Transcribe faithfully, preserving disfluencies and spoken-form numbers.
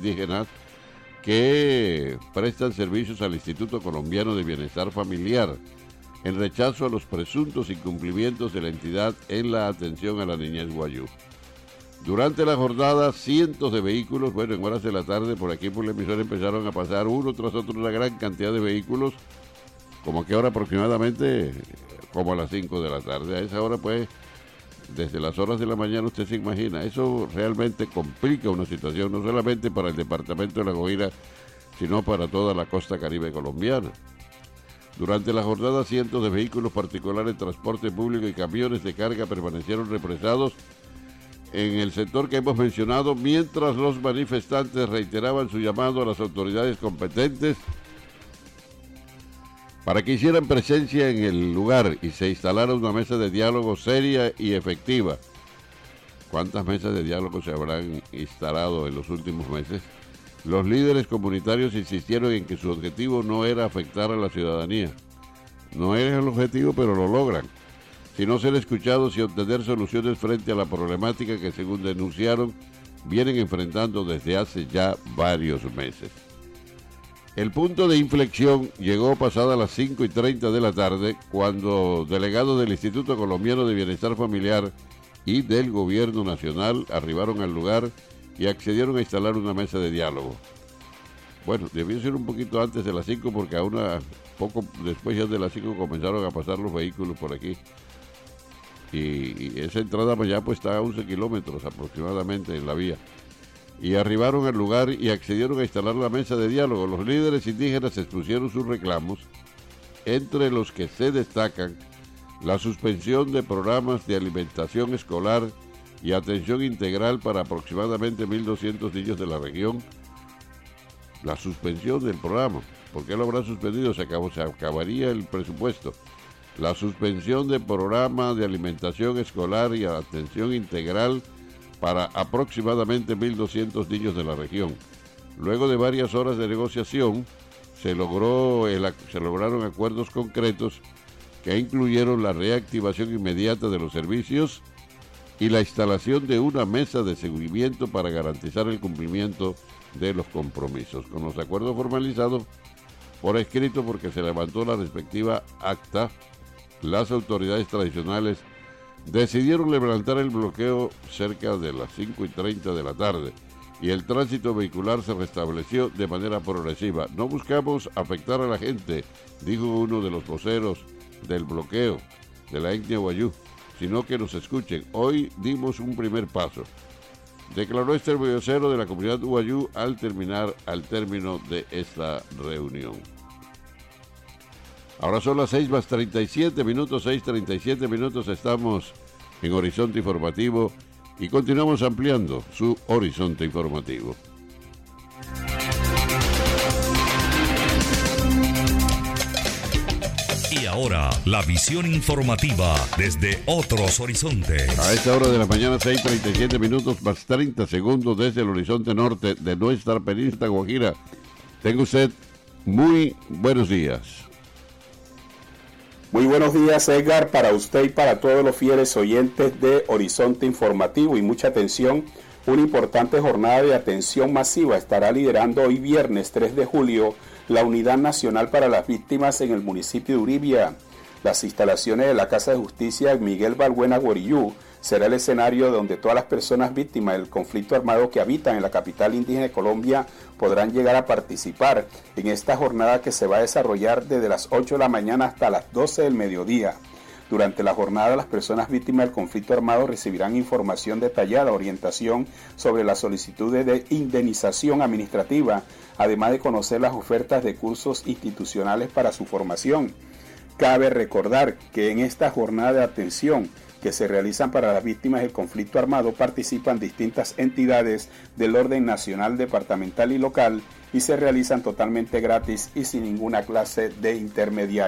indígenas que prestan servicios al Instituto Colombiano de Bienestar Familiar en rechazo a los presuntos incumplimientos de la entidad en la atención a la niñez guayú. Durante la jornada, cientos de vehículos, bueno, en horas de la tarde, por aquí por la emisora empezaron a pasar uno tras otro una gran cantidad de vehículos, como que ahora aproximadamente como a las cinco de la tarde. A esa hora, pues, desde las horas de la mañana usted se imagina, eso realmente complica una situación, no solamente para el departamento de La Guajira, sino para toda la costa caribe colombiana. Durante la jornada, cientos de vehículos particulares, transporte público y camiones de carga permanecieron represados en el sector que hemos mencionado, mientras los manifestantes reiteraban su llamado a las autoridades competentes para que hicieran presencia en el lugar y se instalara una mesa de diálogo seria y efectiva. ¿Cuántas mesas de diálogo se habrán instalado en los últimos meses? Los líderes comunitarios insistieron en que su objetivo no era afectar a la ciudadanía. No era el objetivo, pero lo logran, sino ser escuchados y obtener soluciones frente a la problemática que, según denunciaron, vienen enfrentando desde hace ya varios meses. El punto de inflexión llegó pasada las cinco y treinta de la tarde, cuando delegados del Instituto Colombiano de Bienestar Familiar y del Gobierno Nacional arribaron al lugar y accedieron a instalar una mesa de diálogo. Bueno, debió ser un poquito antes de las cinco, porque a una, poco después ya de las cinco comenzaron a pasar los vehículos por aquí. Y, y esa entrada ya pues está a once kilómetros aproximadamente en la vía. Y arribaron al lugar y accedieron a instalar la mesa de diálogo. Los líderes indígenas expusieron sus reclamos, entre los que se destacan la suspensión de programas de alimentación escolar y atención integral para aproximadamente mil doscientos niños de la región. La suspensión del programa. ¿Por qué lo habrán suspendido? Se acabó, se acabaría el presupuesto. La suspensión del programa de alimentación escolar y atención integral para aproximadamente mil doscientos niños de la región. Luego de varias horas de negociación, se, logró el, se lograron acuerdos concretos que incluyeron la reactivación inmediata de los servicios y la instalación de una mesa de seguimiento para garantizar el cumplimiento de los compromisos. Con los acuerdos formalizados por escrito, porque se levantó la respectiva acta, las autoridades tradicionales decidieron levantar el bloqueo cerca de las cinco y treinta de la tarde y el tránsito vehicular se restableció de manera progresiva. No buscamos afectar a la gente, dijo uno de los voceros del bloqueo de la etnia guayú, sino que nos escuchen. Hoy dimos un primer paso, declaró este vocero de la comunidad guayú al terminar, al término de esta reunión. Ahora son las seis más treinta y siete minutos, seis treinta y siete minutos, estamos en Horizonte Informativo y continuamos ampliando su horizonte informativo. Y ahora, la visión informativa desde otros horizontes. A esta hora de la mañana, seis treinta y siete minutos más treinta segundos desde el horizonte norte de nuestra península Guajira. Tenga usted muy buenos días. Muy buenos días, Edgar, para usted y para todos los fieles oyentes de Horizonte Informativo. Y mucha atención, una importante jornada de atención masiva estará liderando hoy viernes tres de julio la Unidad Nacional para las Víctimas en el municipio de Uribia. Las instalaciones de la Casa de Justicia Miguel Balbuena Guariyú será el escenario donde todas las personas víctimas del conflicto armado que habitan en la capital indígena de Colombia podrán llegar a participar en esta jornada que se va a desarrollar desde las ocho de la mañana hasta las doce del mediodía. Durante la jornada, las personas víctimas del conflicto armado recibirán información detallada, orientación sobre las solicitudes de indemnización administrativa, además de conocer las ofertas de cursos institucionales para su formación. Cabe recordar que en esta jornada de atención que se realizan para las víctimas del conflicto armado participan distintas entidades del orden nacional, departamental y local y se realizan totalmente gratis y sin ninguna clase de intermediario.